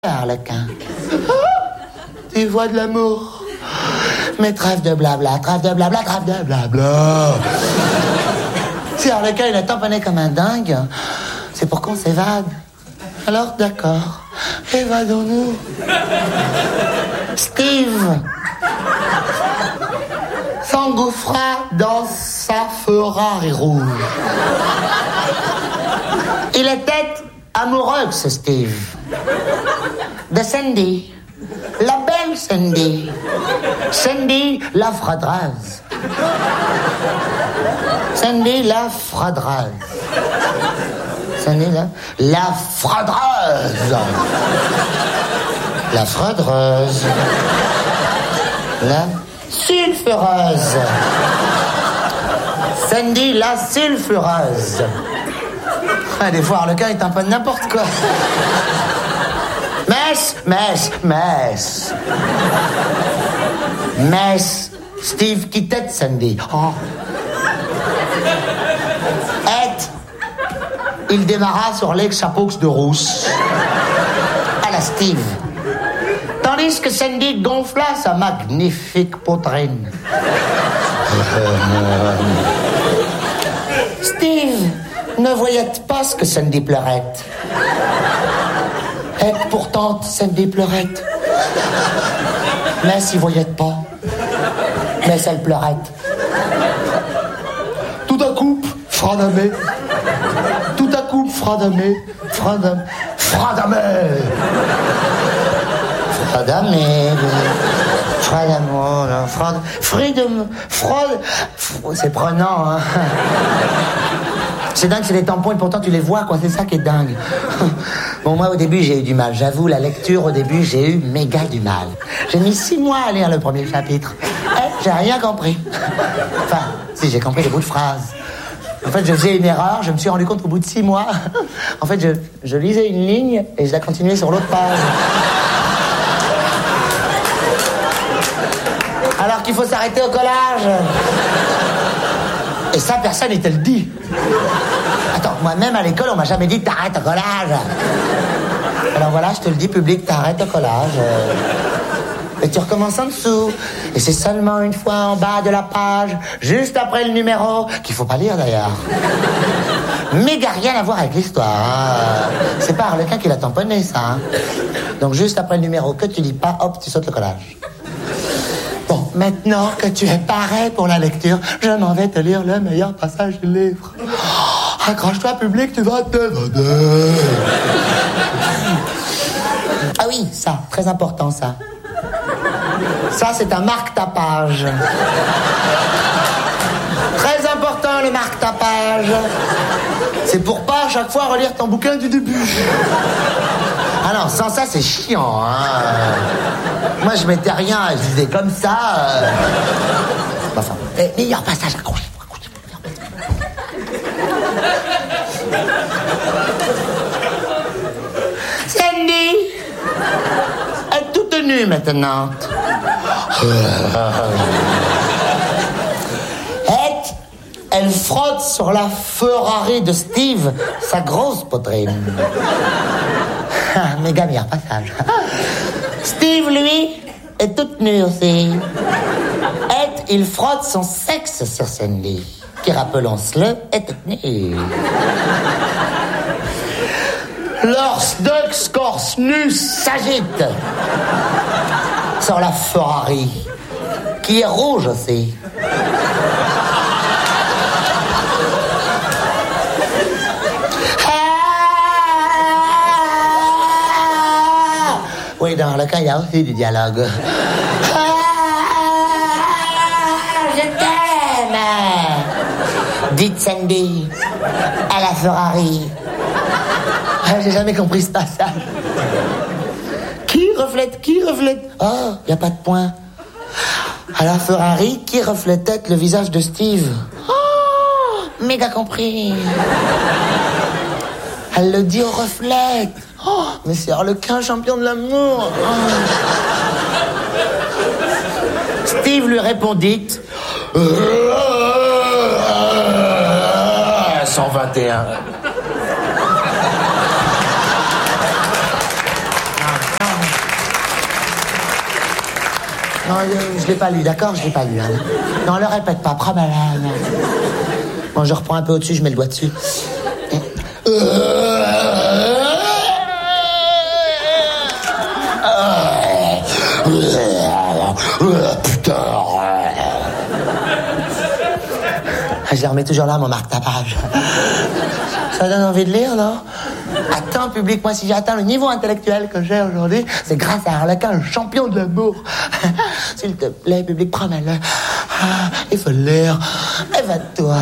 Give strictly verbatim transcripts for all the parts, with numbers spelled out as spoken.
Harlequin. Tu vois de l'amour. Mais trêve de blabla, trêve de blabla, trêve de blabla. Si Harlequin il a tamponné comme un dingue, c'est pour qu'on s'évade. Alors d'accord, évadons-nous. Steve s'engouffra dans sa Ferrari rouge. Il était amoureux de ce Steve. De Sandy. La belle Sandy. Sandy la fradreuse. Sandy la fradreuse. Sandy la... La fradreuse. La fradreuse. La sulfureuse. Sandy la sulfureuse. Ah, des fois, Harlequin, il tamponne n'importe quoi. Mess, mess, mess. Mess. Steve quittait Sandy. Oh. Et il démarra sur les chapeaux de rousse. À la Steve. Tandis que Sandy gonfla sa magnifique poitrine. Steve ne voyait pas ce que Sandy pleurait. Et pourtant, Sandy pleurait. Mais s'il voyait pas. Mais elle pleurait. Tout à coup, fradamé. Tout à coup, fradamé. Fradamé. Fradamé. Fradamé. Fradamo. Frad. Freedom. Fraude. C'est prenant, hein. C'est dingue, c'est des tampons et pourtant tu les vois, quoi. C'est ça qui est dingue. Bon, moi, au début, j'ai eu du mal. J'avoue, la lecture, au début, j'ai eu méga du mal. J'ai mis six mois à lire le premier chapitre. Et j'ai rien compris. Enfin, si, j'ai compris les bouts de phrases. En fait, je faisais une erreur. Je me suis rendu compte qu'au bout de six mois, en fait, je, je lisais une ligne et je la continuais sur l'autre page. Alors qu'il faut s'arrêter au collage. Et ça, personne ne te le dit. Attends, moi-même à l'école, on m'a jamais dit t'arrêtes au collage. Alors voilà, je te le dis, public, t'arrêtes au collage. Et tu recommences en dessous. Et c'est seulement une fois en bas de la page, juste après le numéro, qu'il faut pas lire d'ailleurs. Méga rien à voir avec l'histoire. Hein. C'est pas Harlequin qui l'a tamponné, ça. Hein. Donc juste après le numéro que tu lis pas, hop, tu sautes le collage. Bon, maintenant que tu es paré pour la lecture, je m'en vais te lire le meilleur passage du livre. Oh, accroche-toi, public, tu vas t'évader. Ah oui, ça, très important, ça. Ça, c'est un marque-tapage. Très important, le marque-tapage. C'est pour pas à chaque fois relire ton bouquin du début. Ah non, sans ça, c'est chiant, hein. Moi, je mettais rien, je disais comme ça. Euh... Enfin, eh, meilleur passage, accrochez-vous, accrochez-vous. Sandy est toute nue maintenant. Et elle frotte sur la Ferrari de Steve sa grosse poitrine. Ah, méga meilleur passage. Steve, lui, est toute nue aussi. Et il frotte son sexe sur Sandy, qui, rappelons-le, est toute nue. Leurs deux corps nus s'agitent sur la Ferrari, qui est rouge aussi. Oui, dans le cas, il y a aussi du dialogue. Ah, je t'aime, dit Sandy à la Ferrari. Ah, j'ai jamais compris ce passage. Qui reflète, qui reflète? Oh, il n'y a pas de point. À la Ferrari, qui reflétait le visage de Steve? Oh, méga compris. Elle le dit au reflet. Oh, mais c'est Harlequin, champion de l'amour. Oh. Steve lui répondit cent vingt et un. Non, je, je l'ai pas lu, d'accord? Je l'ai pas lu. Hein. Non, le répète pas, prends malade. Bon, je reprends un peu au-dessus, je mets le doigt dessus. Putain. Je la remets toujours là, mon marque-tapage. Ça donne envie de lire, non? Attends, public, moi, si j'atteins le niveau intellectuel que j'ai aujourd'hui, c'est grâce à Harlequin, le champion de l'amour. S'il te plaît, public, prends-le. Ah, il faut le lire. Évade-toi.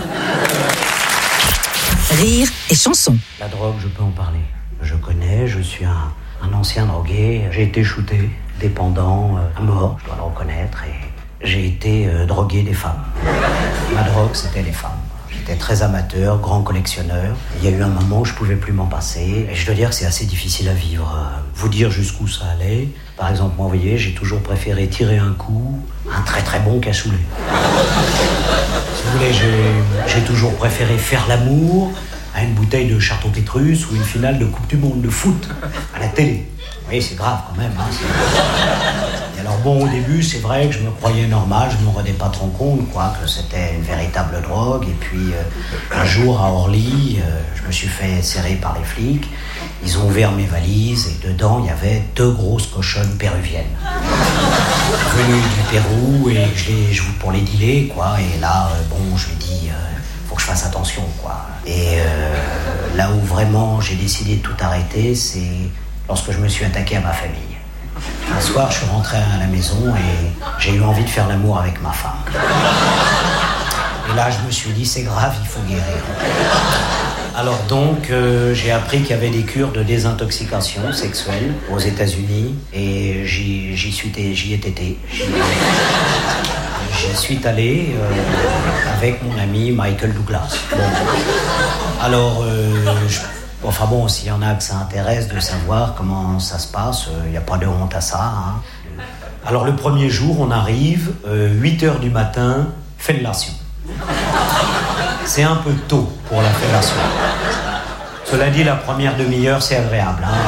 Rire et chanson. La drogue, je peux en parler. Je connais, je suis un, un ancien drogué. J'ai été shooté, dépendant, euh, à mort, je dois le reconnaître. Et j'ai été euh, drogué des femmes. Ma drogue, c'était les femmes. J'étais très amateur, grand collectionneur. Il y a eu un moment où je pouvais plus m'en passer. Et je dois dire que c'est assez difficile à vivre. Vous dire jusqu'où ça allait. Par exemple, moi, vous voyez, j'ai toujours préféré tirer un coup, un très très bon cassoulet. Si vous voulez, j'ai, j'ai toujours préféré faire l'amour à une bouteille de Château Pétrus ou une finale de Coupe du Monde de foot à la télé. Oui, c'est grave quand même. Hein, c'est... Et alors bon, au début, c'est vrai que je me croyais normal, je ne me rendais pas trop compte, quoi, que c'était une véritable drogue. Et puis, euh, un jour, à Orly, euh, je me suis fait serrer par les flics. Ils ont ouvert mes valises et dedans, il y avait deux grosses cochonnes péruviennes. Venues du Pérou et je les, je, pour les dealer, quoi. Et là, euh, bon, je lui dis... Euh, faut que je fasse attention, quoi. Et euh, là où vraiment j'ai décidé de tout arrêter, c'est lorsque je me suis attaqué à ma famille. Un soir, je suis rentré à la maison et j'ai eu envie de faire l'amour avec ma femme. Et là, je me suis dit, c'est grave, il faut guérir. Alors donc, euh, j'ai appris qu'il y avait des cures de désintoxication sexuelle aux États-Unis et j'y, j'y suis, j'y ai été. J'y, j'y suis allé euh, avec mon ami Michael Douglas. Bon. Alors, euh, je, enfin bon, s'il y en a que ça intéresse de savoir comment ça se passe, il euh, n'y a pas de honte à ça. Hein. Alors le premier jour, on arrive, euh, huit heures du matin, fellation. C'est un peu tôt pour la fellation. Cela dit, la première demi-heure, c'est agréable. Hein.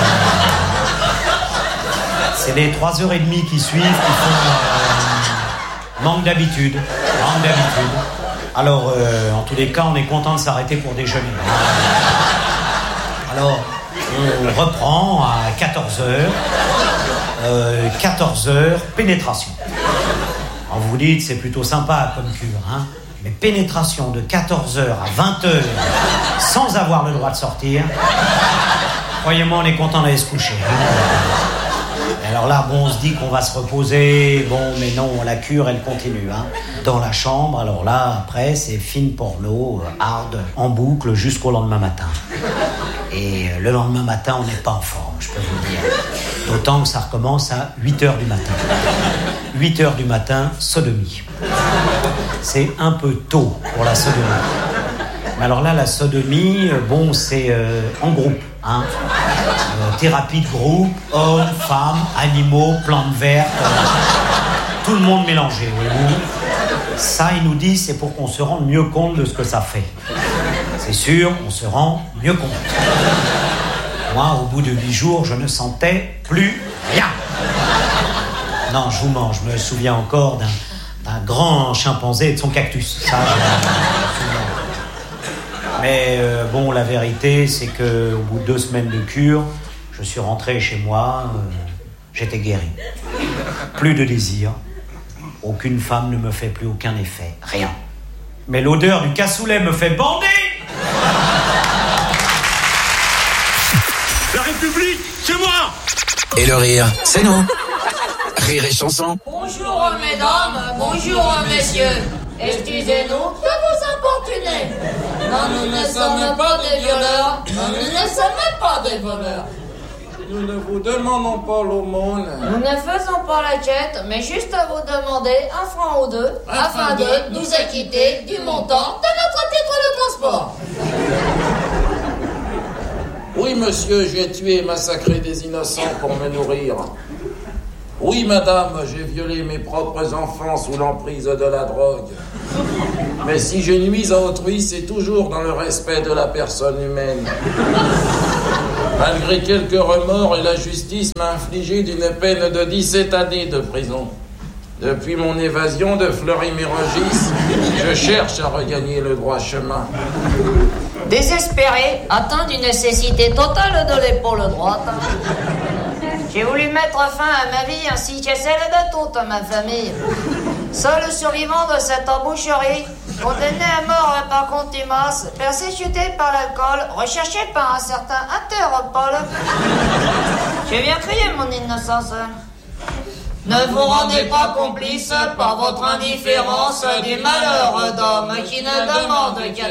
C'est les trois heures et demie qui suivent qui font euh, manque d'habitude. Manque d'habitude. Alors, euh, en tous les cas, on est content de s'arrêter pour déjeuner. Alors, on reprend à quatorze heures. Euh, quatorze heures, pénétration. Alors, vous vous dites, c'est plutôt sympa comme cure, hein. Mais pénétration de quatorze heures à vingt heures sans avoir le droit de sortir, croyez-moi, on est content d'aller se coucher. Hein. Alors là, bon, on se dit qu'on va se reposer, bon, mais non, la cure, elle continue. Hein. Dans la chambre, alors là, après, c'est film porno, hard, en boucle jusqu'au lendemain matin. Et le lendemain matin, on n'est pas en forme, je peux vous le dire. D'autant que ça recommence à huit heures du matin. huit heures du matin, sodomie. C'est un peu tôt pour la sodomie. Mais alors là, la sodomie, bon, c'est euh, en groupe. Hein. Euh, thérapie de groupe, hommes, femmes, animaux, plantes vertes. Euh, tout le monde mélangé, voyez-vous. Ça, il nous dit, c'est pour qu'on se rende mieux compte de ce que ça fait. C'est sûr, on se rend mieux compte. Moi, au bout de huit jours, je ne sentais plus rien. Non, je vous mens, je me souviens encore d'un, d'un grand chimpanzé et de son cactus. Ça, je... Mais euh, bon, la vérité, c'est qu'au bout de deux semaines de cure, je suis rentré chez moi, euh, j'étais guéri. Plus de désir, aucune femme ne me fait plus aucun effet, rien. Mais l'odeur du cassoulet me fait bander. La République, c'est moi. Et le rire, c'est nous. Rire et chanson. Bonjour mesdames, bonjour messieurs. Excusez-nous de vous importuner. Non, nous ne sommes pas des violeurs. Non, nous ne sommes pas des voleurs. Nous ne vous demandons pas l'aumône. Nous ne faisons pas la quête, mais juste à vous demander un franc ou deux afin, afin de nous acquitter du montant de notre titre de transport. Oui, monsieur, j'ai tué et massacré des innocents pour me nourrir. Oui, madame, j'ai violé mes propres enfants sous l'emprise de la drogue. Mais si je nuis à autrui, c'est toujours dans le respect de la personne humaine. Malgré quelques remords, et la justice m'a infligé d'une peine de dix-sept années de prison. Depuis mon évasion de Fleury-Mérogis, je cherche à regagner le droit chemin. Désespéré, atteint d'une nécessité totale de l'épaule droite, j'ai voulu mettre fin à ma vie ainsi que celle de toute ma famille. Seul survivant de cette emboucherie, condamné à mort par contumace, persécuté par l'alcool, recherché par un certain Interpol, je viens crier mon innocence. Ne vous rendez pas complice par votre indifférence du malheur d'homme qui ne demande qu'à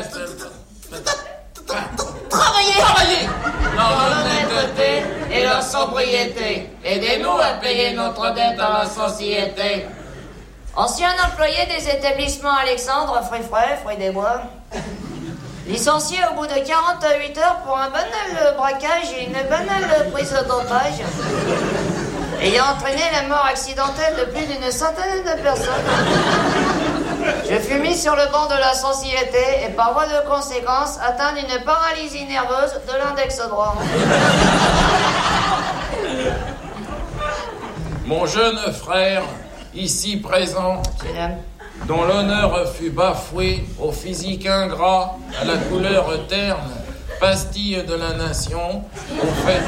travailler, travailler dans l'honnêteté et la sobriété. Aidez-nous à payer notre dette à la société. Ancien employé des établissements Alexandre, fruits frais, fruits des bois. Licencié au bout de quarante-huit heures pour un banal braquage et une banale prise d'otage, ayant entraîné la mort accidentelle de plus d'une centaine de personnes. Je fus mis sur le banc de la société et par voie de conséquence atteint d'une paralysie nerveuse de l'index droit. Mon jeune frère, ici présent, dont l'honneur fut bafoué, au physique ingrat, à la couleur terne, pastille de la nation, au fait...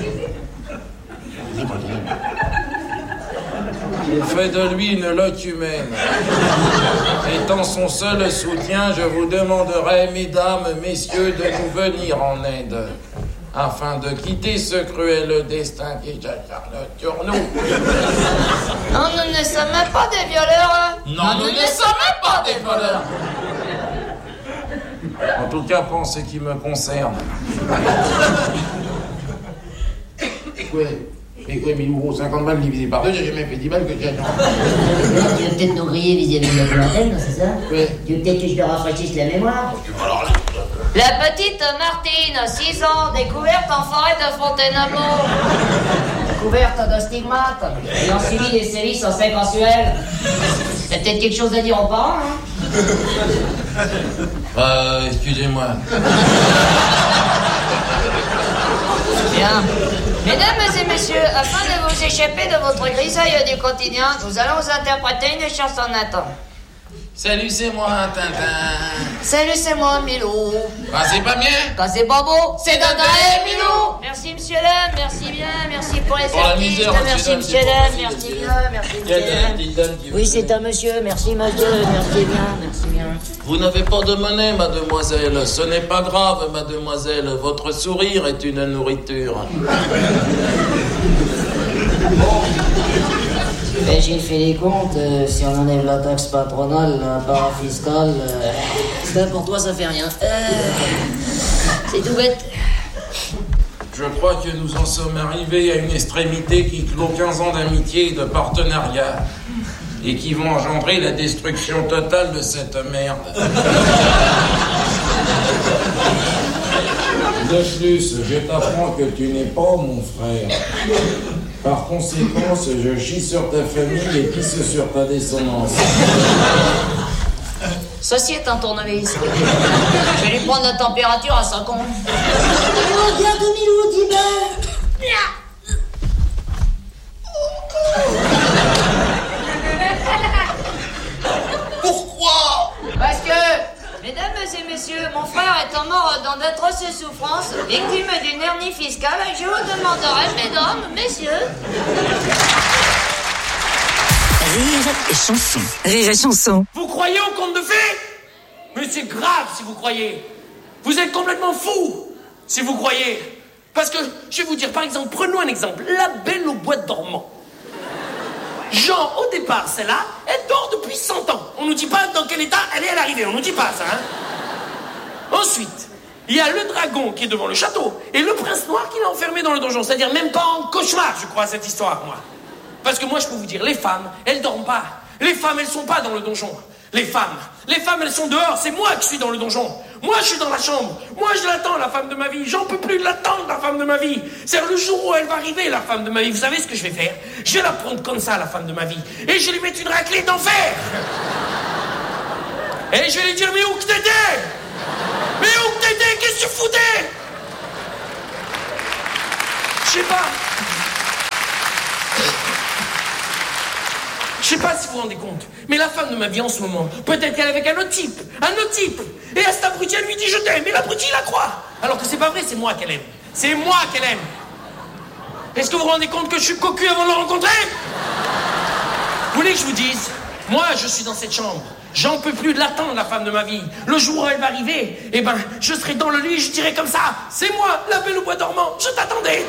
On fait de lui une loque humaine. Étant son seul soutien, je vous demanderai, mesdames, messieurs, de nous venir en aide, afin de quitter ce cruel destin qui s'acharne sur nous. Non, nous ne sommes pas des violeurs. Non, nous ne sommes pas des voleurs. En tout cas, pour ce qui me concerne. Ouais. Et quoi, mille euros, cinquante balles divisé par deux, j'ai jamais fait dix balles que j'ai. Tu veux peut-être nous griller vis-à-vis de la clientèle, c'est ça? Oui. Tu veux peut-être que je te rafraîchisse la mémoire? Alors là... La petite Martine, six ans, découverte en forêt de Fontainebleau. Couverte de stigmates, ayant subi des sévices en seins mensuels. T'as peut-être quelque chose à dire aux parents, hein? Euh, excusez-moi. Bien. Mesdames et messieurs, afin de vous échapper de votre grisaille du quotidien, nous allons vous interpréter une chansonnette. Salut, c'est moi, Tintin. Salut, c'est moi, Milou. Ah, c'est pas bien? Quand c'est Bobo, C'est Dada et Milou. Merci, monsieur Lem, merci bien, merci pour les Pour la artistes, misère, merci, monsieur monsieur Lem, Lem, c'est merci pour bien, merci, Il y a monsieur une Lem. petite dame qui Oui, vous c'est connaît. un monsieur, merci monsieur, merci bien, merci bien. Vous n'avez pas de monnaie, mademoiselle. Ce n'est pas grave, mademoiselle. Votre sourire est une nourriture. Ben, j'ai fait les comptes, euh, si on enlève la taxe patronale, la part fiscale, euh, ça pour toi ça fait rien. Euh, c'est tout bête. Je crois que nous en sommes arrivés à une extrémité qui clôt quinze ans d'amitié et de partenariat et qui vont engendrer la destruction totale de cette merde. De plus, je t'apprends que tu n'es pas mon frère. Par conséquent, je chie sur ta famille et pisse sur ta descendance. Ceci est un tournevis. Je vais lui prendre la température à sa con. Oh, regarde Milou, dis Pourquoi? Parce que, mesdames et messieurs, mon frère étant mort dans d'atroces souffrances, victime d'une hernie fiscale, je vous demanderai, mesdames, messieurs... Rire et chanson. Rire et chanson. Vous croyez au conte de fées? Mais c'est grave si vous croyez. Vous êtes complètement fou si vous croyez. Parce que, je vais vous dire, par exemple, prenons un exemple. La Belle au bois dormant. Jean, au départ, celle-là, elle dort depuis cent ans. On nous dit pas dans quel état elle est à l'arrivée. On nous dit pas ça, hein. Ensuite, il y a le dragon qui est devant le château et le prince noir qui l'a enfermé dans le donjon. C'est-à-dire même pas en cauchemar, je crois, cette histoire, moi. Parce que moi, je peux vous dire, les femmes, elles dorment pas. Les femmes, elles sont pas dans le donjon. Les femmes, les femmes, elles sont dehors. C'est moi qui suis dans le donjon. Moi, je suis dans la chambre. Moi, je l'attends, la femme de ma vie. J'en peux plus de l'attendre, la femme de ma vie. C'est le jour où elle va arriver, la femme de ma vie. Vous savez ce que je vais faire? Je vais la prendre comme ça, la femme de ma vie. Et je vais lui mettre une raclée d'enfer. Et je vais lui dire, mais où que t'étais? Mais où que t'étais? Qu'est-ce que tu foutais? Je sais pas. Je sais pas si vous vous rendez compte, mais la femme de ma vie en ce moment, peut-être qu'elle est avec un autre type, un autre type. Et à cet abruti, elle lui dit je t'aime, et l'abruti, il la croit. Alors que c'est pas vrai, c'est moi qu'elle aime. C'est moi qu'elle aime. Est-ce que vous vous rendez compte que je suis cocu avant de la rencontrer? Vous voulez que je vous dise? Moi, je suis dans cette chambre. J'en peux plus de l'attendre, la femme de ma vie. Le jour où elle va arriver, eh ben, je serai dans le lit, je dirai comme ça, c'est moi, la belle au bois dormant, je t'attendais.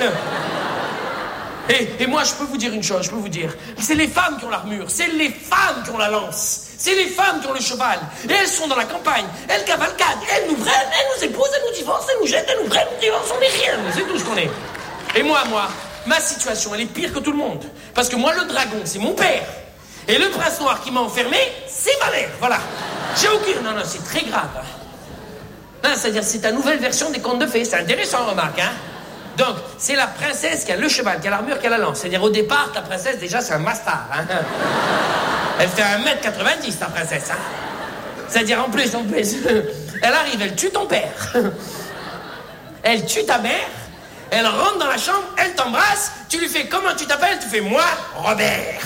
Et, et moi, je peux vous dire une chose, je peux vous dire, c'est les femmes qui ont l'armure, c'est les femmes qui ont la lance, c'est les femmes qui ont le cheval. Et elles sont dans la campagne, elles cavalcadent, elles nous prennent, elles nous épousent, elles nous divorcent, elles nous jettent, elles nous prennent, nous divorcent, on est rien, c'est tout ce qu'on est. Et moi, moi, ma situation, elle est pire que tout le monde. Parce que moi, le dragon, c'est mon père. Et le prince noir qui m'a enfermé, c'est ma mère, voilà. J'ai aucune... Non, non, c'est très grave. Non, c'est-à-dire, c'est ta nouvelle version des contes de fées, c'est intéressant, remarque, hein. Donc, c'est la princesse qui a le cheval, qui a l'armure, qui a la lance. C'est-à-dire, au départ, ta princesse, déjà, c'est un mastard, hein. Elle fait un mètre quatre-vingt-dix, ta princesse, hein. C'est-à-dire, en plus, en plus, elle arrive, elle tue ton père. Elle tue ta mère, elle rentre dans la chambre, elle t'embrasse, tu lui fais comment tu t'appelles, tu fais moi, Robert.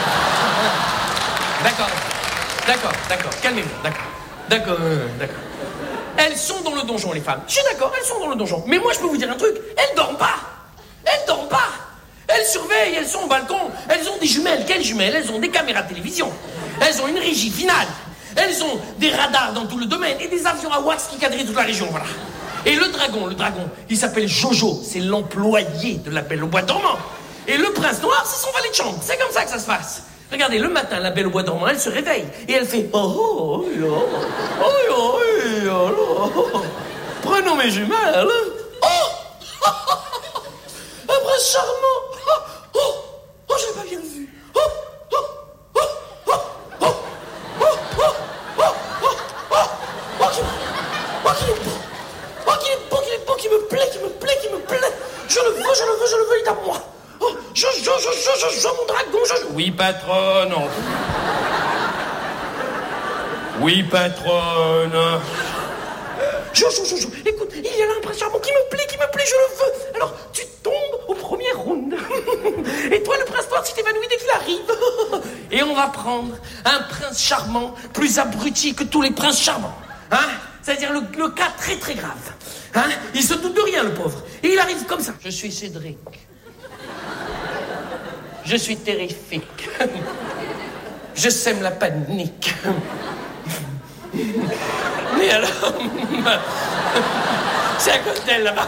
D'accord, d'accord, d'accord, calmez-vous, d'accord, d'accord, d'accord. Elles sont dans le donjon, les femmes. Je suis d'accord, elles sont dans le donjon. Mais moi, je peux vous dire un truc, elles dorment pas. Elles dorment pas. Elles surveillent, elles sont au balcon. Elles ont des jumelles. Quelles jumelles? Elles ont des caméras de télévision. Elles ont une régie finale. Elles ont des radars dans tout le domaine et des avions à wax qui quadrillent toute la région, voilà. Et le dragon, le dragon, il s'appelle Jojo. C'est l'employé de la Belle au bois dormant. Et le prince noir, c'est son valet de chambre. C'est comme ça que ça se passe. Regardez, le matin, la Belle au bois dormant, elle se réveille. Et elle fait... Oh, oh, oh, oh, oh, oh, oh, oh. Prenons mes jumelles. Oh, oh, oh, oh. Un prince charmant. Oh, oh, oh, j'ai pas bien vu. Oh, oh, oh, oh, oh, oh, oh, oh, oh, oh, oh, qu'il est beau. Oh, qu'il est beau, qu'il est beau, qu'il me plaît, qu'il me plaît, qu'il me plaît. Je le veux, je le veux, je le veux, il est à moi. Oh, je, je, je, je, je, je, mon dragon, je... Oui, patronne. Oui, patronne. Je, je, je, je, écoute, il y a là un prince charmant qui me plaît, qui me plaît, je le veux. Alors, tu tombes au premier round. Et toi, le prince noir, tu t'évanouis dès qu'il arrive. Et on va prendre un prince charmant plus abruti que tous les princes charmants. Hein? C'est-à-dire le, le cas très, très grave. Hein? Il se doute de rien, le pauvre. Et il arrive comme ça. Je suis Cédric. Je suis terrifique. Je sème la panique. Mais alors... C'est à cause d'elle, là-bas.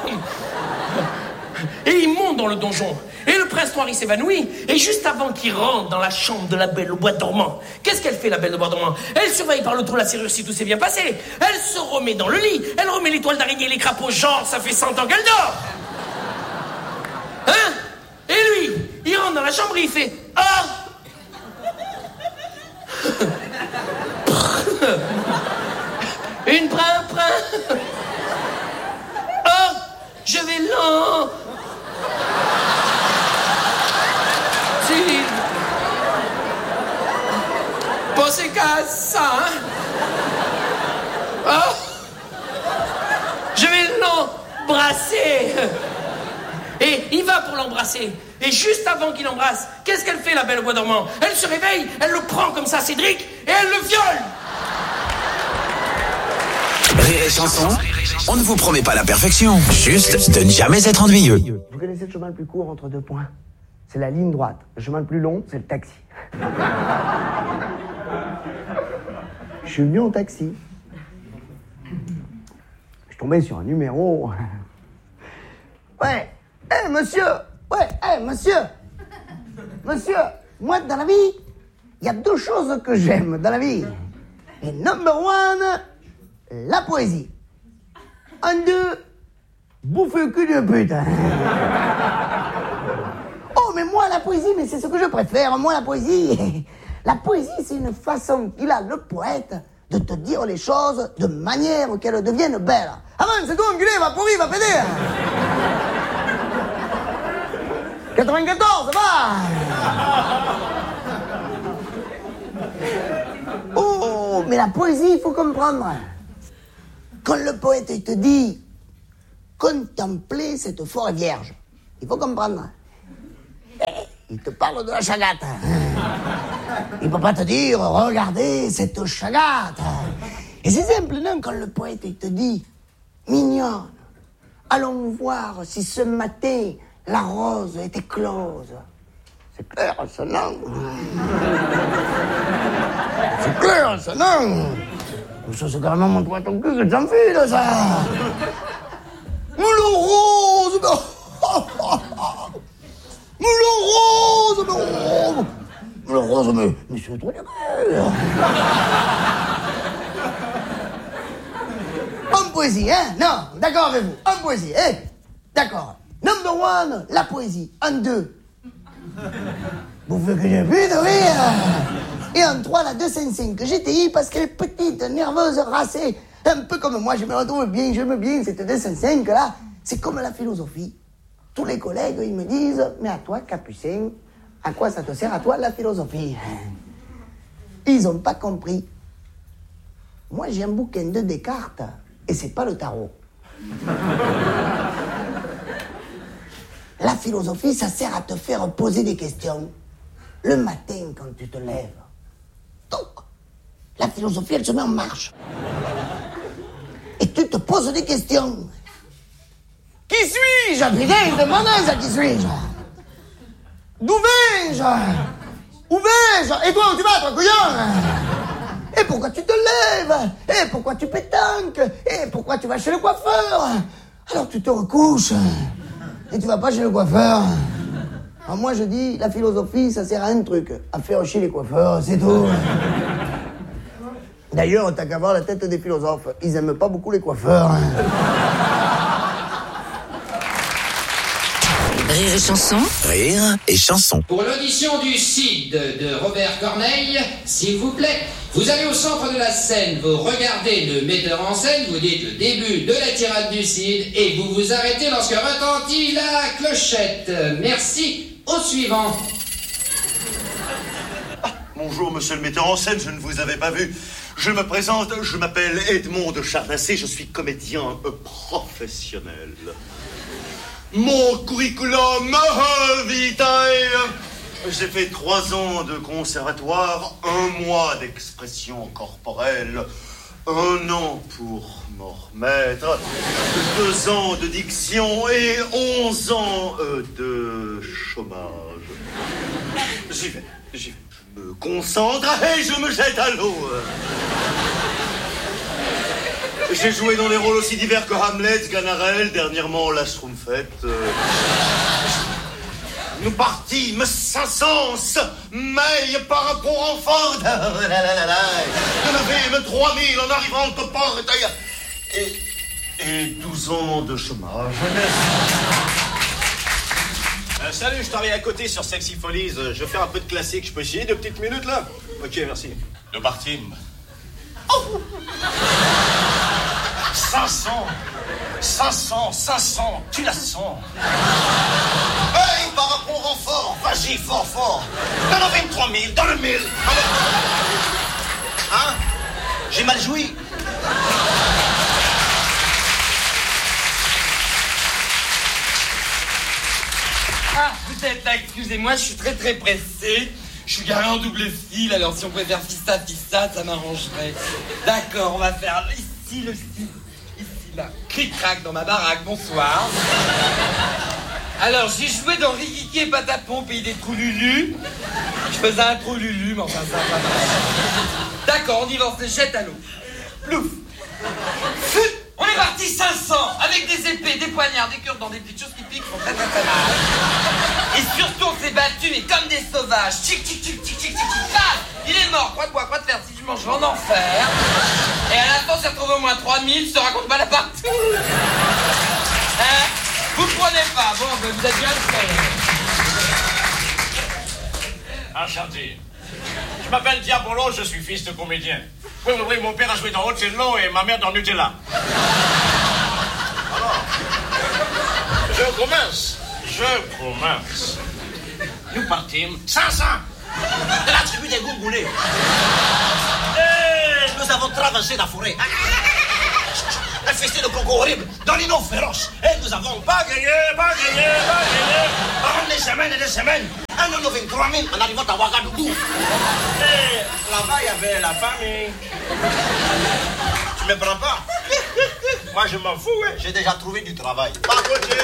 Et il monte dans le donjon. Et le prince noir, il s'évanouit. Et juste avant qu'il rentre dans la chambre de la Belle au bois dormant, qu'est-ce qu'elle fait, la Belle au bois dormant? Elle surveille par le trou la serrure si tout s'est bien passé. Elle se remet dans le lit. Elle remet les toiles d'araignée et les crapauds, genre, ça fait cent ans qu'elle dort. Hein? Et lui, il rentre dans la chambre et il fait... Ah! Une brin, brin. Oh! Je vais lent. Si. Pensez qu'à ça, hein? Oh! Je vais l'embrasser. Et il va pour l'embrasser. Et juste avant qu'il l'embrasse, qu'est-ce qu'elle fait, la Belle au bois dormant? Elle se réveille, elle le prend comme ça, Cédric, et elle le viole. Rire et chanson, on ne vous promet pas la perfection, juste de ne jamais être ennuyeux. Vous connaissez le chemin le plus court entre deux points? C'est la ligne droite. Le chemin le plus long, c'est le taxi. Je suis venu en taxi. Je suis tombé sur un numéro. Ouais, hé hey, monsieur, ouais, hé hey, monsieur, monsieur, moi dans la vie, il y a deux choses que j'aime dans la vie. Et number one, la poésie. Un, deux, bouffer le cul d'une pute. Oh, mais moi, la poésie, mais c'est ce que je préfère. Moi, la poésie, la poésie, c'est une façon qu'il a, le poète, de te dire les choses de manière qu'elles deviennent belles. Avance, toi, enculé, va pourrir, va péter. quatre-vingt-quatorze, va. Oh, mais la poésie, il faut comprendre. Quand le poète te dit « Contemplez cette forêt vierge », il faut comprendre. Il te parle de la chagate. Il peut pas te dire, regardez cette chagate. Et c'est simple, non, quand le poète il te dit, mignonne, allons voir si ce matin la rose est éclose. C'est clair, ça, non? C'est clair, ça, non? Ça, c'est carrément mon poète en cul que j'enfile, ça. Mais le rose, mais... Mais le rose, mais... Mais le rose, mais... Mais c'est trop bien. En poésie, hein? Non, d'accord avec vous. En poésie, hein? D'accord. Number one, la poésie. En deux. Vous voulez que j'ai plus de rire? Et en trois, la deux cent cinq que G T I parce qu'elle est petite, nerveuse, racée. Un peu comme moi, je me retrouve bien, j'aime bien cette deux cent cinq là. C'est comme la philosophie. Tous les collègues, ils me disent, mais à toi, Capucin, à quoi ça te sert à toi la philosophie? Ils ont pas compris. Moi, j'ai un bouquin de Descartes et c'est pas le tarot. La philosophie, ça sert à te faire poser des questions. Le matin, quand tu te lèves. Donc, la philosophie, elle se met en marche. Et tu te poses des questions. Qui suis-je? Putain, demandez ça, qui suis-je? D'où vais-je? Où vais-je? Et toi, où tu vas, toi, couillon? Et pourquoi tu te lèves? Et pourquoi tu pétanques? Et pourquoi tu vas chez le coiffeur? Alors tu te recouches. Et tu vas pas chez le coiffeur. Alors moi, je dis, la philosophie, ça sert à un truc. À faire chier les coiffeurs, c'est tout. D'ailleurs, t'as qu'à voir la tête des philosophes. Ils aiment pas beaucoup les coiffeurs. Rire et chanson. Rire et chanson. Pour l'audition du Cid de Robert Corneille, s'il vous plaît, vous allez au centre de la scène, vous regardez le metteur en scène, vous dites le début de la tirade du Cid et vous vous arrêtez lorsque retentit la clochette. Merci. Au suivant. Ah, bonjour, monsieur le metteur en scène, je ne vous avais pas vu. Je me présente, je m'appelle Edmond de Charnassé, je suis comédien professionnel. Mon curriculum vitae. J'ai fait trois ans de conservatoire, un mois d'expression corporelle, un an pour m'en remettre, deux ans de diction et onze ans euh, de chômage. J'y vais, j'y vais. Je me concentre et je me jette à l'eau. J'ai joué dans des rôles aussi divers que Hamlet, Ganarelle, dernièrement la Schtroumpfette. Euh... Nous partîmes sans sens, mais par rapport en Ford. Nous avons trois mille en arrivant de porte. Et, et douze ans de chômage. Euh, salut, je travaille à côté sur Sexy Follies. Je vais faire un peu de classique. Je peux essayer deux petites minutes là? Ok, merci. Nous partîmes. Oh cinq cents, cinq cents, cinq cents, tu la sens. Hey, par rapport au renfort, vas-y, fort, fort. Dans le vingt-trois mille, dans le mille. Hein? J'ai mal joui. Ah, vous êtes là, excusez-moi, je suis très très pressé. Je suis garé en double fil, alors si on pouvait faire fista fista, ça m'arrangerait. D'accord, on va faire ici le style. Là, cric-crac dans ma baraque, bonsoir. Alors, j'ai joué dans Rikiki et Patapon, pays des trous Lulu. Je faisais un trou Lulu, mais enfin, ça va pas mal. D'accord, on y va, on se jette à l'eau. Plouf. On est parti cinq cents, avec des épées, des poignards, des cures dans des petites choses qui piquent, sont très très très mal. Et surtout, on s'est battus, mais comme des sauvages. Tic, tic, tic, tic, tic, tic, tic, paf. Il est mort, quoi de bois, quoi de fer, si je mange, je vais en enfer. Et à la fin, on s'est retrouvé au moins trois mille, se raconte pas la partie. Hein? Vous prenez pas, bon, vous êtes bien fait. Enchanté. Je m'appelle Diabolo, je suis fils de comédien. Oui, oui, oui, mon père a joué dans Ocello et ma mère dans Nutella. Alors, je commence, je commence. Nous partîmes cinq cents de la tribu des Gourgoulés. Et nous avons traversé la forêt. un festin de concours horrible, dans les noms féroces. Et nous avons pas gagné, pas gagné, pas gagné. Pendant des semaines et des semaines, un an vingt-trois mille en arrivant à Ouagadougou. Et là-bas, il y avait la famille. Tu me prends pas? Moi, je m'en fous, hein. J'ai déjà trouvé du travail. Pas côté.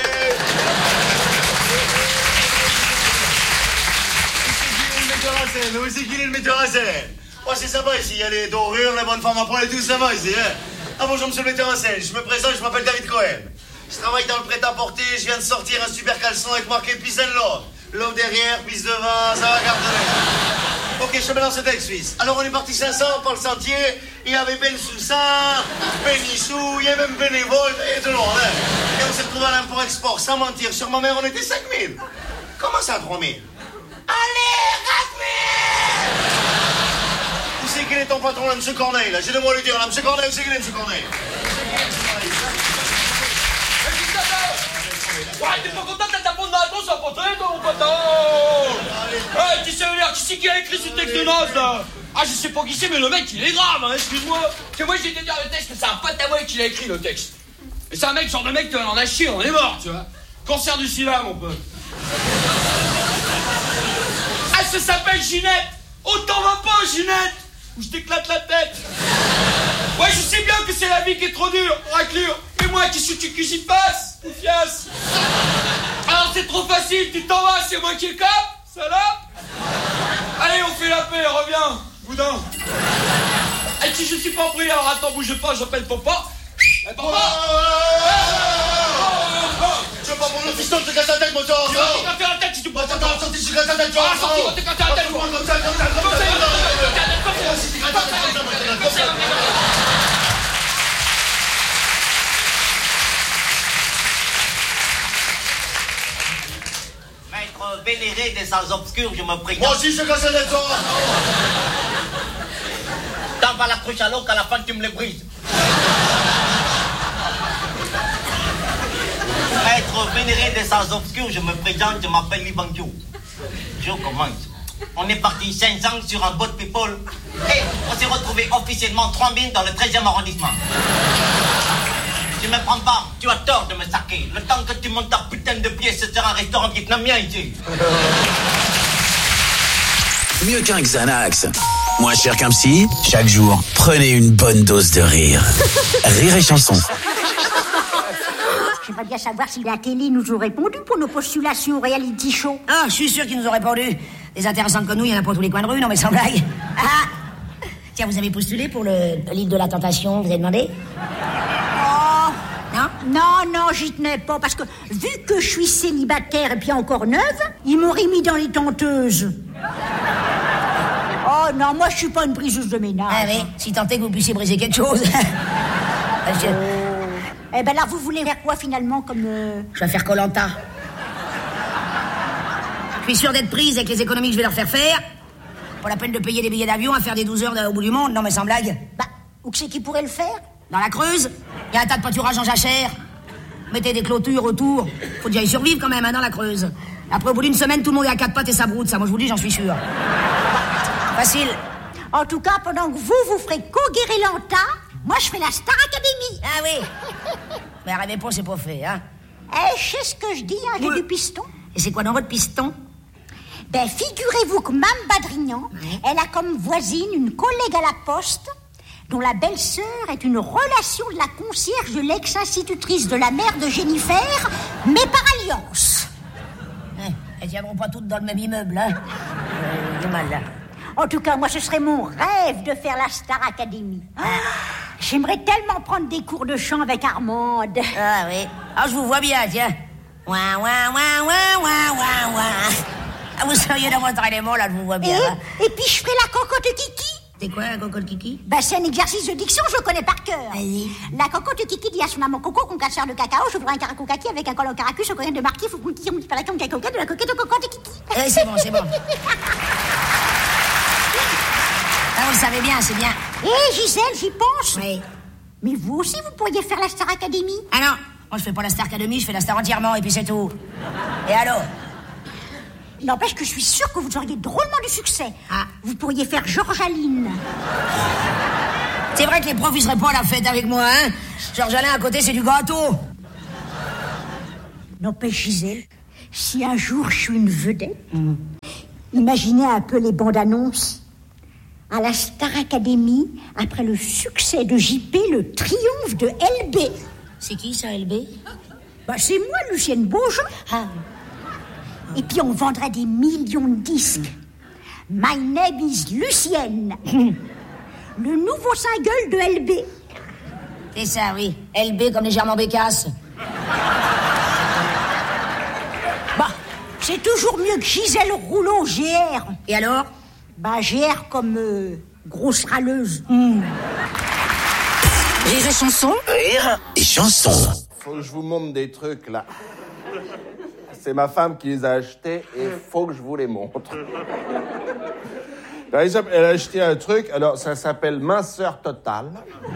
Nous aussi qu'il est le metteur en scène. Oh, c'est sympa ici, il y a les dorures, les bonnes femmes à poil et tout, ça va ici, hein. Ah bonjour monsieur le metteur en scène, je me présente, je m'appelle David Cohen. Je travaille dans le prêt-à-porter, je viens de sortir un super caleçon avec marqué Peace and Love. Love derrière, peace devant, ça va garder. Ok, je me lance le texte suisse. Alors on est parti cinq cents par le sentier, il y avait Ben Soussan, Ben Issou, il y avait même Bénévole, et tout le monde, hein. Et on s'est retrouvé à l'import-export, sans mentir, sur ma mère on était cinq mille. Comment ça, trois mille? Allez, quatre mille! Où c'est qu'il est ton patron, là, monsieur Corneille, là? J'ai de moi le dire, là, monsieur Corneille, où c'est qu'il est, monsieur Corneille? Ouais, t'es pas content d'être à fond de la réponse à porter, toi, mon poteau? Ouais, tu sais, l'air, qui c'est qui a écrit ce texte de naze, là? Ah, je sais pas qui c'est, mais le mec, il est grave, hein, excuse-moi. Parce que moi, j'ai été dire le texte, mais c'est un pote à moi qui l'a écrit, le texte. Et c'est un mec, genre de mec, on en a chié, on est mort, tu vois. Cancer du sida, mon pote. Ah, ça s'appelle Ginette. Oh, t'en vas pas, Ginette, ou je t'éclate la tête. Ouais, je sais bien que c'est la vie qui est trop dure, raclure. Et moi, qu'est-ce que tu que j'y passe, poufiasse? Alors c'est trop facile, tu t'en vas, c'est moi qui le cap, salope. Allez, on fait la paix, reviens, boudin. Et si je suis pas pris, alors attends, bouge pas, j'appelle papa. Eh, papa. Je veux pas pour le fiston, te casse la tête, moteur. Tu vas te casser la tête si tu peux. Attends, attends, sorti, je te casse la tête, tu Ah, vois. sorti, va te casser la tête, quoi. Comme ça, comme ça, comme ça, comme ça. Maître vénéré des salles obscures, je me présente. Moi aussi, je te casse la tête, toi. T'en vas la cruche à l'eau qu'à la fin tu me le brises. Maître vénéré des salles obscures, je me présente, je m'appelle Libandio. Je commence. On est parti cinq ans sur un boat people et on s'est retrouvé officiellement trois mille dans le treizième arrondissement. Tu me prends pas, tu as tort de me saquer. Le temps que tu montes ta putain de pied, ce sera un restaurant vietnamien ici. Mieux qu'un Xanax. Moins cher qu'un psy, chaque jour, prenez une bonne dose de rire. Rire et chanson. J'aimerais bien savoir si la télé nous a répondu pour nos postulations au reality show. Ah, je suis sûr qu'ils nous ont répondu. Des intéressantes que nous, il y en a pour tous les coins de rue, non mais sans blague. Ah, tiens, vous avez postulé pour le, le livre de la tentation, vous avez demandé? Oh, non, non, non, j'y tenais pas, parce que vu que je suis célibataire et puis encore neuve, ils m'auraient mis dans les tenteuses. Oh non, moi je suis pas une briseuse de ménage. Ah oui, si tant est que vous puissiez briser quelque chose. Parce que... Eh ben là, vous voulez faire quoi finalement comme... Euh... Je vais faire Koh-Lanta. Je suis sûr d'être prise avec les économies que je vais leur faire faire. Pas la peine de payer des billets d'avion à faire des douze heures au bout du monde, non mais sans blague. Bah, où c'est qui pourrait le faire? Dans la Creuse, il y a un tas de pâturages en jachère. Mettez des clôtures autour. Faut déjà y survivre quand même, hein, dans la Creuse. Après, au bout d'une semaine, tout le monde est à quatre pattes et ça broute, ça. Moi, je vous le dis, j'en suis sûr. Facile. En tout cas, pendant que vous, vous ferez Koh-Guéré-Lanta, moi, je fais la Star Academy. Ah oui. Mais rêvez pas, c'est pas fait, hein. Eh, je sais ce que je dis, hein, j'ai oui. du piston. Et c'est quoi dans votre piston? Ben, figurez-vous que Mme Badrignan, oui. elle a comme voisine une collègue à la poste dont la belle-sœur est une relation de la concierge de l'ex-institutrice de la mère de Jennifer, mais par alliance. Eh, elles tiendront pas toutes dans le même immeuble, hein. Euh, du mal, là. En tout cas, moi, ce serait mon rêve de faire la Star Academy. Ah, j'aimerais tellement prendre des cours de chant avec Armande. Ah oui. Ah, je vous vois bien, tiens. Ouin, ouin, ouin, ouin, ouin, ouin, ouin. Ah, vous seriez dans votre élément, là, je vous vois bien. Et, hein. et puis, je ferai la cocotte Kiki. C'est quoi, la cocotte Kiki? Ben, c'est un exercice de diction, je le connais par cœur. Vas-y. La cocotte Kiki dit à son maman Coco qu'on casseur de cacao, je voudrais un caraco kaki avec un col en caracus, au coréen de marquis, faut qu'on tire mon petit palacon de coquette, de la coquette au cocotte Kiki. Eh, c'est bon, c'est bon. Ah, vous le savez bien, c'est bien. Eh, Gisèle, j'y pense. Oui. Mais vous aussi, vous pourriez faire la Star Academy. Ah non, moi je fais pas la Star Academy, je fais la Star entièrement, et puis c'est tout. Et alors? N'empêche que je suis sûre que vous auriez drôlement du succès. Ah. Vous pourriez faire Georges Aline. C'est vrai que les profs, ils seraient pas à la fête avec moi, hein? Georges Alain, à côté, c'est du gâteau. N'empêche, Gisèle, si un jour je suis une vedette, mmh. imaginez un peu les bandes annonces. À la Star Academy, après le succès de J P, le triomphe de L B. C'est qui, ça, L B? Bah, c'est moi, Lucienne Beaujean. Ah. Et puis, on vendrait des millions de disques. My name is Lucienne. Le nouveau single de L B. C'est ça, oui. L B comme légèrement bécasse. Bah, c'est toujours mieux que Gisèle Rouleau, G R. Et alors? Bah, G R comme euh, grosse râleuse. Mmh. Rire et chanson. Rire et chanson. Faut que je vous montre des trucs, là. C'est ma femme qui les a achetés et faut que je vous les montre. Par exemple, elle a acheté un truc, alors ça s'appelle minceur totale.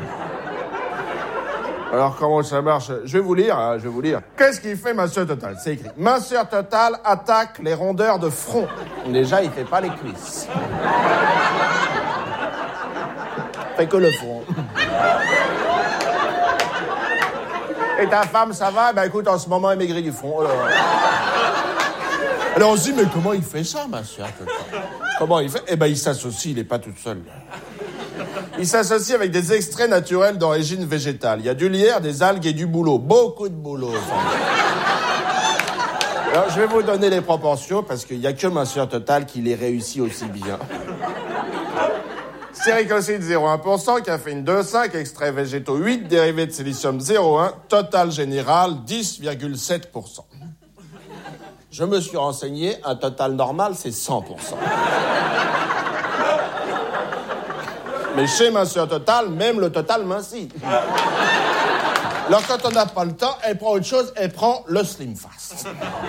Alors comment ça marche? Je vais vous lire, hein, je vais vous lire. Qu'est-ce qu'il fait minceur totale? C'est écrit. Minceur totale attaque les rondeurs de front. Déjà, il fait pas les cuisses. Fait que le front. Et ta femme, ça va? Ben écoute, en ce moment, elle maigrit du front. Alors, alors on se dit, mais comment il fait ça, minceur totale? Comment il fait? Eh ben, il s'associe, il n'est pas tout seul. Il s'associe avec des extraits naturels d'origine végétale. Il y a du lierre, des algues et du bouleau. Beaucoup de bouleau. Alors, je vais vous donner les proportions parce qu'il n'y a que minceur totale qui les réussit aussi bien. Stéricocide zéro virgule un pour cent, caféine deux virgule cinq, extraits végétaux huit, dérivés de silicium zéro virgule un, total général dix virgule sept pour cent. Je me suis renseigné, un total normal, c'est cent pour cent. Mais chez Minceur Total, même le total mincit. Alors quand on n'a pas le temps, elle prend autre chose, elle prend le Slim Fast.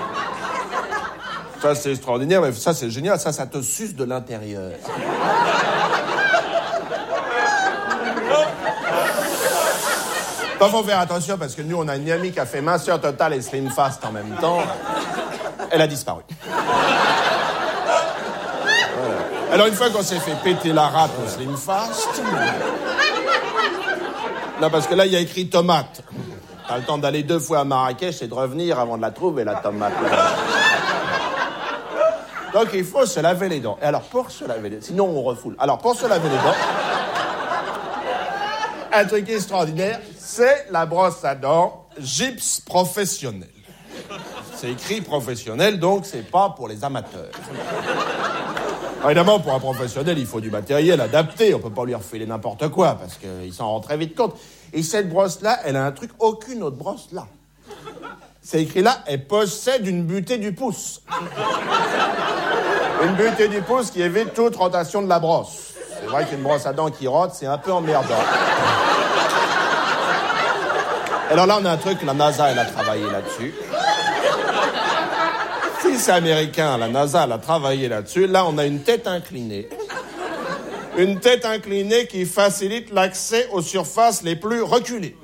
Ça c'est extraordinaire, mais ça c'est génial, ça, ça te suce de l'intérieur. Il faut faire attention parce que nous on a une amie qui a fait Minceur Total et Slim Fast en même temps. Elle a disparu. Alors, une fois qu'on s'est fait péter la rate au Slim Fast... Non, parce que là, il y a écrit tomate. T'as le temps d'aller deux fois à Marrakech et de revenir avant de la trouver, la tomate. Donc, il faut se laver les dents. Et alors, pour se laver les dents... Sinon, on refoule. Alors, pour se laver les dents... Un truc extraordinaire, c'est la brosse à dents Gyps professionnelle. C'est écrit professionnel, donc c'est pas pour les amateurs. Alors évidemment, pour un professionnel, il faut du matériel adapté. On peut pas lui refiler n'importe quoi, parce qu'il s'en rend très vite compte. Et cette brosse-là, elle a un truc, aucune autre brosse là. C'est écrit là, elle possède une butée du pouce. Une butée du pouce qui évite toute rotation de la brosse. C'est vrai qu'une brosse à dents qui rote, c'est un peu emmerdant. Alors là, on a un truc, la NASA, elle a travaillé là-dessus. Si c'est américain, la NASA, elle a travaillé là-dessus. Là, on a une tête inclinée. Une tête inclinée qui facilite l'accès aux surfaces les plus reculées.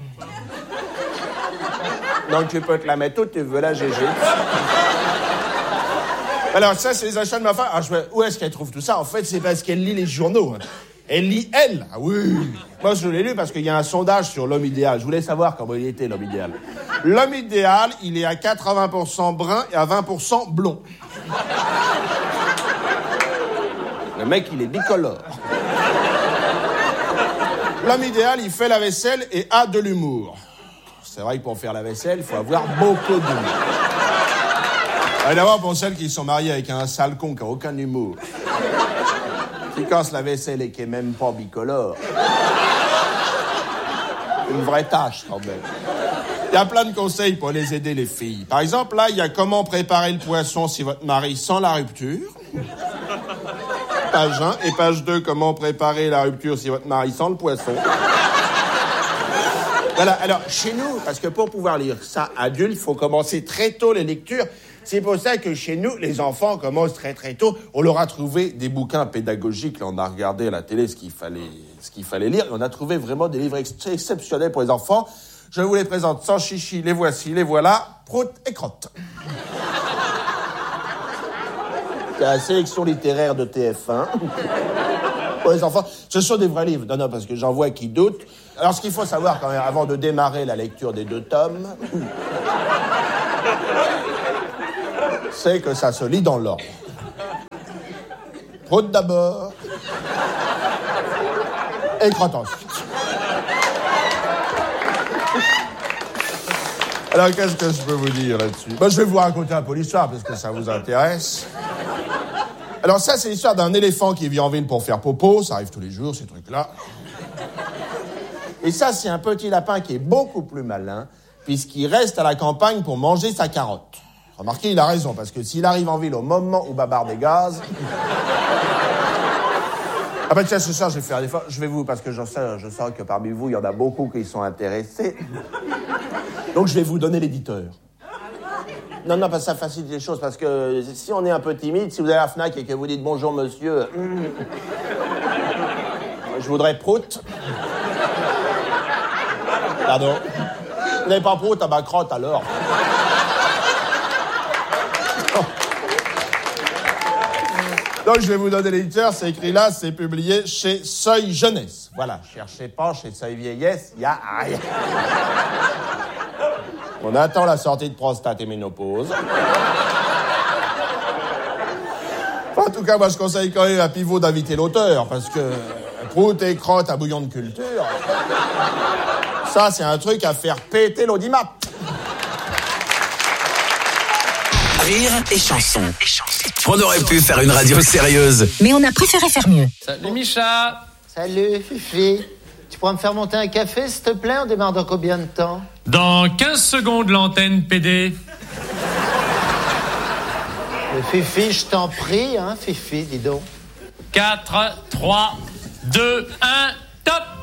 Donc, tu peux te la mettre où tu veux, la G G. Alors, ça, c'est les achats de ma femme. Alors, je me... Où est-ce qu'elle trouve tout ça? En fait, c'est parce qu'elle lit les journaux. Hein. Elle lit, elle. Ah oui. Moi, je l'ai lu parce qu'il y a un sondage sur l'homme idéal. Je voulais savoir comment il était, l'homme idéal. L'homme idéal, il est à quatre-vingts pour cent brun et à vingt pour cent blond. Le mec, il est bicolore. L'homme idéal, il fait la vaisselle et a de l'humour. C'est vrai que pour faire la vaisselle, il faut avoir beaucoup d'humour. Et d'abord, pour celles qui sont mariées avec un sale con qui n'a aucun humour, qui casse la vaisselle et qui est même pas bicolore. Une vraie tâche, quand même. Il y a plein de conseils pour les aider, les filles. Par exemple, là, il y a comment préparer le poisson si votre mari sent la rupture. Page un. Et page deux, comment préparer la rupture si votre mari sent le poisson. Voilà, alors, chez nous, parce que pour pouvoir lire ça adulte, il faut commencer très tôt les lectures. C'est pour ça que chez nous, les enfants commencent très très tôt. On leur a trouvé des bouquins pédagogiques. Là, on a regardé à la télé ce qu'il fallait, ce qu'il fallait lire. Et on a trouvé vraiment des livres ex- exceptionnels pour les enfants. Je vous les présente sans chichi. Les voici, les voilà. Prout et crotte. C'est la sélection littéraire de T F un. Pour les enfants, ce sont des vrais livres. Non, non, parce que j'en vois qui doutent. Alors, ce qu'il faut savoir quand même, avant de démarrer la lecture des deux tomes, c'est que ça se lit dans l'ordre. Prout d'abord, et crotte ensuite. Alors, qu'est-ce que je peux vous dire là-dessus? Ben, je vais vous raconter un peu l'histoire, parce que ça vous intéresse. Alors ça, c'est l'histoire d'un éléphant qui vit en ville pour faire popo. Ça arrive tous les jours, ces trucs-là. Et ça, c'est un petit lapin qui est beaucoup plus malin, puisqu'il reste à la campagne pour manger sa carotte. Remarquez, il a raison, parce que s'il arrive en ville au moment où Babar dégage... Ah ben tiens, ce soir, je vais faire un effort. Je vais vous, parce que je sais, je sens que parmi vous, il y en a beaucoup qui sont intéressés. Donc je vais vous donner l'éditeur. Non, non, parce que ça facilite les choses, parce que si on est un peu timide, si vous allez à la FNAC et que vous dites « Bonjour, monsieur, hum, je voudrais prout. » Pardon. Vous n'avez pas prout à ma crotte, alors. Donc, je vais vous donner l'éditeur, c'est écrit là, c'est publié chez Seuil Jeunesse. Voilà, cherchez pas chez Seuil Vieillesse, il n'y a rien. On attend la sortie de Prostate et Ménopause. Enfin, en tout cas, moi, je conseille quand même à Pivot d'inviter l'auteur, parce que prout et crotte à bouillon de culture, ça, c'est un truc à faire péter l'audimat. Rire et chanson. On aurait pu faire une radio sérieuse. Mais on a préféré faire mieux. Salut Micha. Salut Fifi. Tu pourras me faire monter un café, s'il te plaît? On démarre dans combien de temps? Dans quinze secondes, l'antenne P D. Mais Fifi, je t'en prie, hein, Fifi, dis donc. quatre, trois, deux, un, top.